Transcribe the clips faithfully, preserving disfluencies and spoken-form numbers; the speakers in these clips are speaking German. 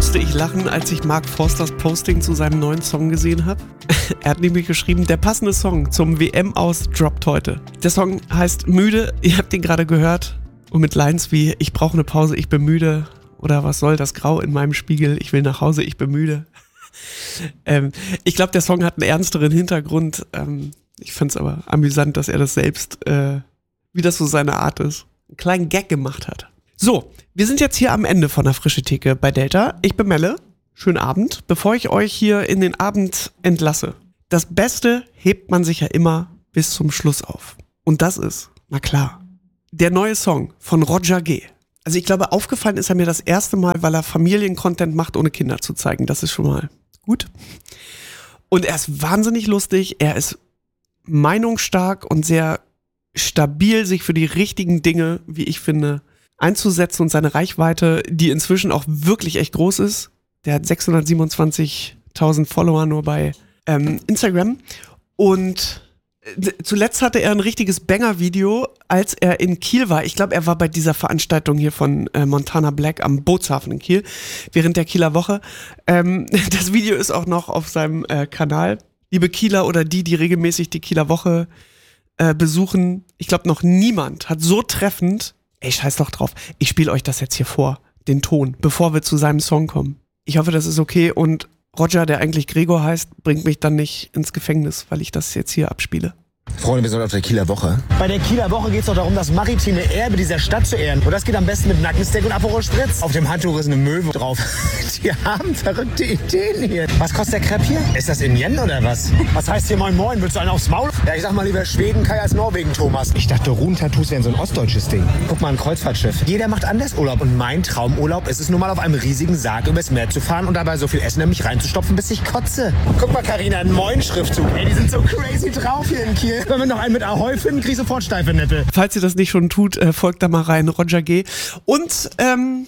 musste ich lachen, als ich Mark Forsters Posting zu seinem neuen Song gesehen habe. Er hat nämlich geschrieben, der passende Song zum W M-Aus droppt heute. Der Song heißt Müde, ihr habt ihn gerade gehört. Und mit Lines wie, ich brauche eine Pause, ich bin müde. Oder was soll das Grau in meinem Spiegel, ich will nach Hause, ich bin müde. ähm, ich glaube, der Song hat einen ernsteren Hintergrund. Ähm, ich fand es aber amüsant, dass er das selbst, äh, wie das so seine Art ist, einen kleinen Gag gemacht hat. So, wir sind jetzt hier am Ende von der Frische Theke bei Delta. Ich bin Melle. Schönen Abend. Bevor ich euch hier in den Abend entlasse, das Beste hebt man sich ja immer bis zum Schluss auf. Und das ist, na klar, der neue Song von Roger G. Also ich glaube, aufgefallen ist er mir das erste Mal, weil er Familiencontent macht, ohne Kinder zu zeigen. Das ist schon mal gut. Und er ist wahnsinnig lustig. Er ist meinungsstark und sehr stabil, sich für die richtigen Dinge, wie ich finde, einzusetzen und seine Reichweite, die inzwischen auch wirklich echt groß ist. Der hat sechshundertsiebenundzwanzigtausend Follower nur bei ähm, Instagram. Und äh, zuletzt hatte er ein richtiges Banger-Video, als er in Kiel war. Ich glaube, er war bei dieser Veranstaltung hier von äh, Montana Black am Bootshafen in Kiel während der Kieler Woche. Ähm, das Video ist auch noch auf seinem äh, Kanal. Liebe Kieler oder die, die regelmäßig die Kieler Woche äh, besuchen, ich glaube, noch niemand hat so treffend. Ey, scheiß doch drauf. Ich spiele euch das jetzt hier vor, den Ton, bevor wir zu seinem Song kommen. Ich hoffe, das ist okay und Roger, der eigentlich Gregor heißt, bringt mich dann nicht ins Gefängnis, weil ich das jetzt hier abspiele. Freunde, wir sind auf der Kieler Woche. Bei der Kieler Woche geht es doch darum, das maritime Erbe dieser Stadt zu ehren. Und das geht am besten mit Nackensteak und Aperol Spritz. Auf dem Handtuch ist eine Möwe drauf. Die haben verrückte Ideen hier. Was kostet der Crepe hier? Ist das in Yen oder was? Was heißt hier Moin Moin? Willst du einen aufs Maul? Ja, ich sag mal lieber Schweden, Kai als Norwegen, Thomas. Ich dachte, Runen-Tattoos wären so ein ostdeutsches Ding. Guck mal, ein Kreuzfahrtschiff. Jeder macht anders Urlaub. Und mein Traumurlaub ist es nun mal auf einem riesigen Sarg übers Meer zu fahren und dabei so viel Essen in mich reinzustopfen, bis ich kotze. Guck mal, Carina, ein Moin-Schriftzug. Ey, die sind so crazy drauf hier in Kiel. Wenn wir noch einen mit Ahoi finden, krieg ich sofort steife Nippel. Falls ihr das nicht schon tut, äh, folgt da mal rein, Roger G. Und ähm,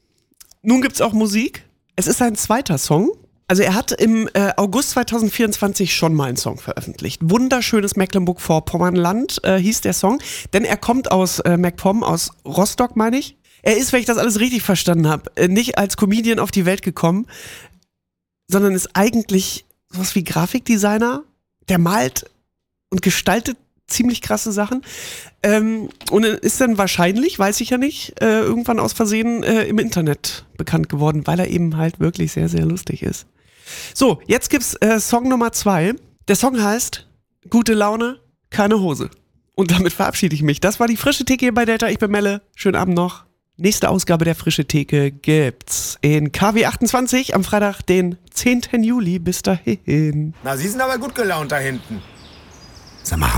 nun gibt's auch Musik. Es ist sein zweiter Song. Also er hat im äh, August zweitausendvierundzwanzig schon mal einen Song veröffentlicht. Wunderschönes Mecklenburg-Vorpommernland äh, hieß der Song. Denn er kommt aus äh, MacPom, aus Rostock, meine ich. Er ist, wenn ich das alles richtig verstanden habe, äh, nicht als Comedian auf die Welt gekommen, sondern ist eigentlich sowas wie Grafikdesigner. Der malt und gestaltet ziemlich krasse Sachen. Ähm, und ist dann wahrscheinlich, weiß ich ja nicht, äh, irgendwann aus Versehen äh, im Internet bekannt geworden, weil er eben halt wirklich sehr, sehr lustig ist. So, jetzt gibt's äh, Song Nummer zwei. Der Song heißt Gute Laune, keine Hose. Und damit verabschiede ich mich. Das war die Frische Theke hier bei Delta. Ich bin Melle. Schönen Abend noch. Nächste Ausgabe der Frische Theke gibt's in K W achtundzwanzig am Freitag, den zehnten Juli. Bis dahin. Na, Sie sind aber gut gelaunt da hinten. Sag mal,